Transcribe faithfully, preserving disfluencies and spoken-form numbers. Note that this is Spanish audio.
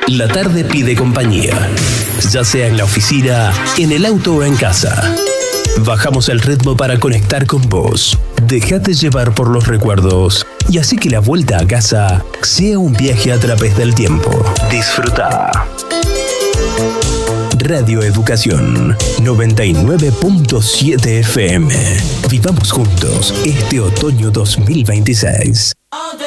La tarde pide compañía, ya sea en la oficina, en el auto o en casa. Bajamos el ritmo para conectar con vos. Déjate llevar por los recuerdos y así que la vuelta a casa sea un viaje a través del tiempo. Disfruta. Radio Educación noventa y nueve punto siete F M. Vivamos juntos este otoño dos mil veintiséis.